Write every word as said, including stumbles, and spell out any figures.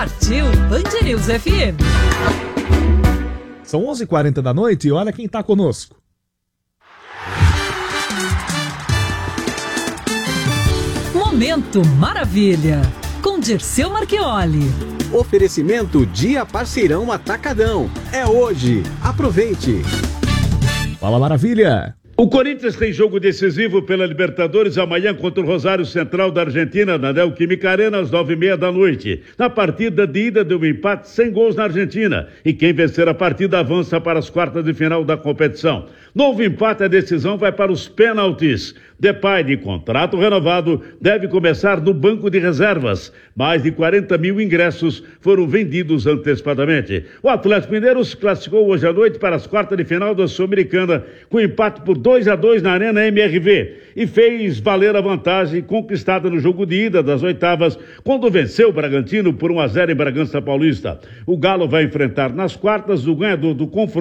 Partiu Band News F M. São onze e quarenta da noite e olha quem está conosco. Momento Maravilha, com Dirceu Marchioli. Oferecimento Dia Parceirão Atacadão. É hoje. Aproveite. Fala, Maravilha. O Corinthians tem jogo decisivo pela Libertadores amanhã contra o Rosário Central da Argentina, na Neoquímica Arena, às nove e meia da noite. Na partida de ida deu um empate sem gols na Argentina. E quem vencer a partida avança para as quartas de final da competição. Novo empate, a decisão vai para os pênaltis. Depay, de contrato renovado, deve começar no banco de reservas. Mais de quarenta mil ingressos foram vendidos antecipadamente. O Atlético Mineiro se classificou hoje à noite para as quartas de final da Sul-Americana, com empate por dois a dois na Arena M R V. E fez valer a vantagem conquistada no jogo de ida das oitavas, quando venceu o Bragantino por um a zero em Bragança Paulista. O Galo vai enfrentar nas quartas o ganhador do confronto